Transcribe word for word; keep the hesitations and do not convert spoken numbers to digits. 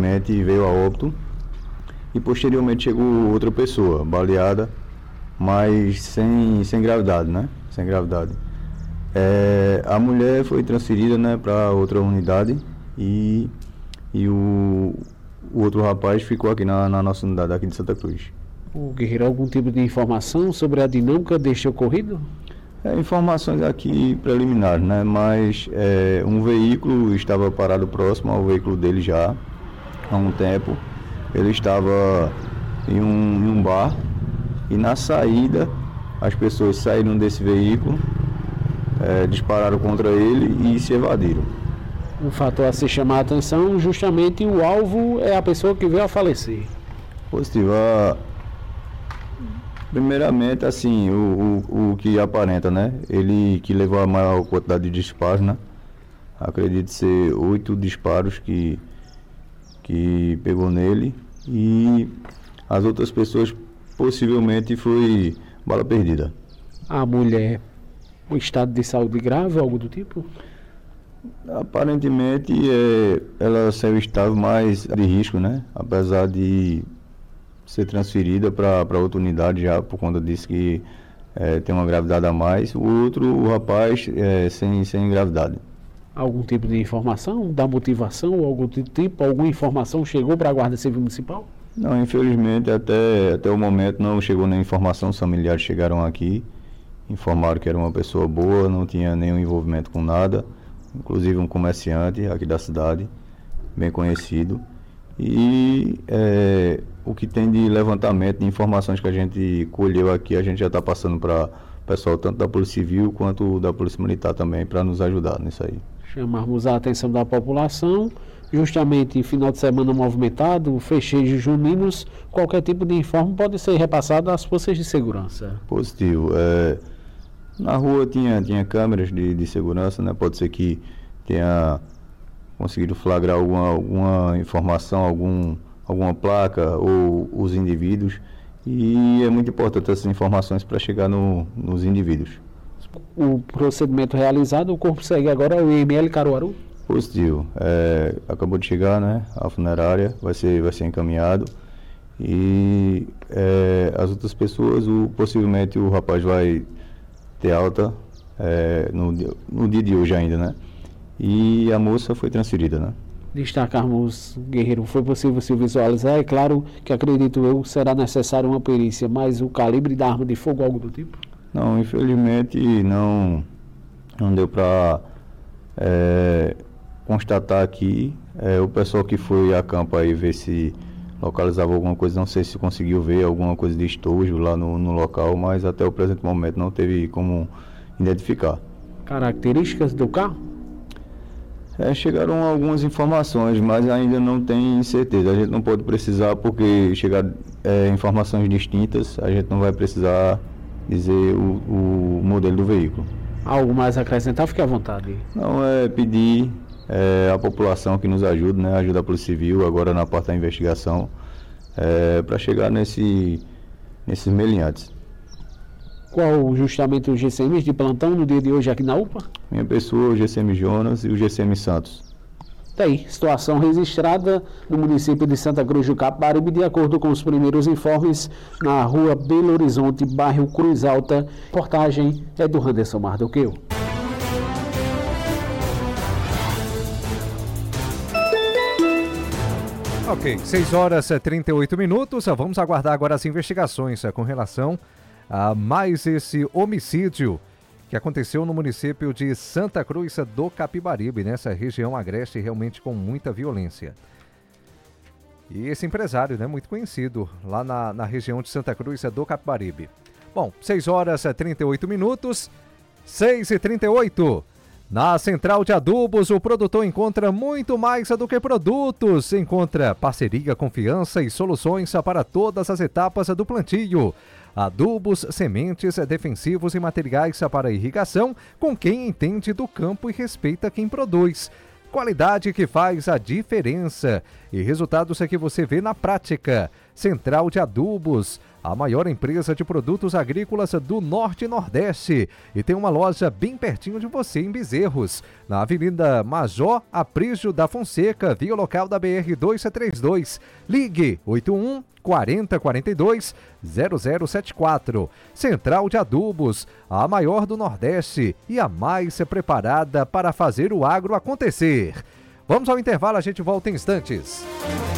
infelizmente veio a óbito. E posteriormente chegou outra pessoa, baleada, mas sem, sem gravidade, né? Sem gravidade. É, a mulher foi transferida, né, para outra unidade e, e o, o outro rapaz ficou aqui na, na nossa unidade aqui de Santa Cruz. O Guerreiro, algum tipo de informação sobre a dinâmica deste ocorrido? É, informações aqui preliminares, né? Mas é, um veículo estava parado próximo ao veículo dele já há um tempo. Ele estava em um, em um bar e na saída as pessoas saíram desse veículo, é, dispararam contra ele e se evadiram. Um fator a se chamar a atenção, justamente o alvo é a pessoa que veio a falecer. Positivo. A... Primeiramente, assim, o, o, o que aparenta, né? Ele que levou a maior quantidade de disparos, né? Acredito ser oito disparos que, que pegou nele. E as outras pessoas possivelmente foi bala perdida. A mulher, o estado de saúde grave, algo do tipo? Aparentemente é, ela saiu estável, mas de risco, né? Apesar de ser transferida para outra unidade já, por conta disso que é, tem uma gravidade a mais. O outro, o rapaz, é, sem, sem gravidade. Algum tipo de informação da motivação, algum tipo, alguma informação chegou para a Guarda Civil Municipal? Não, infelizmente até, até o momento não chegou nenhuma informação. Os familiares chegaram aqui, informaram que era uma pessoa boa, não tinha nenhum envolvimento com nada, inclusive um comerciante aqui da cidade, bem conhecido. E é, o que tem de levantamento de informações que a gente colheu aqui, a gente já está passando para o pessoal tanto da Polícia Civil quanto da Polícia Militar também, para nos ajudar nisso aí. Chamarmos a atenção da população, justamente final de semana movimentado, fecheios juninos, qualquer tipo de informe pode ser repassado às forças de segurança. Positivo. É, na rua tinha, tinha câmeras de, de segurança, né? Pode ser que tenha conseguido flagrar alguma, alguma informação, algum, alguma placa ou os indivíduos, e é muito importante essas informações para chegar no, nos indivíduos. O procedimento realizado, o corpo segue agora ao I M L Caruaru? Positivo. É, acabou de chegar, né, a funerária, vai ser, vai ser encaminhado. E é, as outras pessoas, o, possivelmente o rapaz vai ter alta é, no, no dia de hoje ainda, né? E a moça foi transferida, né? Destacarmos, Guerreiro, foi possível se visualizar, é claro que acredito eu será necessária uma perícia, mas o calibre da arma de fogo, algo do tipo? Não, infelizmente não, não deu para é, constatar aqui. É, o pessoal que foi a campo aí ver se localizava alguma coisa, não sei se conseguiu ver alguma coisa de estojo lá no, no local, mas até o presente momento não teve como identificar. Características do carro? É, chegaram algumas informações, mas ainda não tem certeza. A gente não pode precisar, porque chegar é, informações distintas, a gente não vai precisar dizer o, o modelo do veículo. Algo mais a acrescentar? Fique à vontade. Não, é pedir é, à população que nos ajude, né? Ajuda a Polícia Civil agora na parte da investigação, é, para chegar nesse, nesses meliantes. Qual justamente o G C M de plantão no dia de hoje aqui na U P A? Minha pessoa, o G C M Jonas e o G C M Santos. Tá aí, situação registrada no município de Santa Cruz do Capibaribe, de acordo com os primeiros informes, na rua Belo Horizonte, bairro Cruz Alta. Reportagem é do Anderson Mardoqueu. Ok, seis horas e trinta e oito minutos. Vamos aguardar agora as investigações com relação a mais esse homicídio que aconteceu no município de Santa Cruz do Capibaribe, nessa região agreste, realmente com muita violência. E esse empresário, né, muito conhecido lá na, na região de Santa Cruz do Capibaribe. Bom, seis horas e trinta e oito minutos, seis e trinta e oito. Na Central de Adubos, o produtor encontra muito mais do que produtos. Encontra parceria, confiança e soluções para todas as etapas do plantio. Adubos, sementes, defensivos e materiais para irrigação, com quem entende do campo e respeita quem produz. Qualidade que faz a diferença e resultados é que você vê na prática. Central de Adubos, a maior empresa de produtos agrícolas do Norte e Nordeste. E tem uma loja bem pertinho de você, em Bezerros, na Avenida Major Aprígio da Fonseca, via local da B R duzentos e trinta e dois. Ligue oito um quarenta, quarenta e dois, zero zero sete quatro. Central de Adubos, a maior do Nordeste e a mais preparada para fazer o agro acontecer. Vamos ao intervalo, a gente volta em instantes.